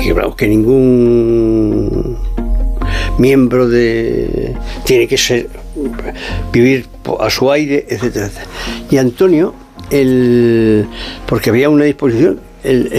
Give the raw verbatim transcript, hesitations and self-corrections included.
que, claro, que ningún miembro de tiene que ser vivir a su aire, etcétera, etcétera. Y Antonio, el, porque había una disposición, el,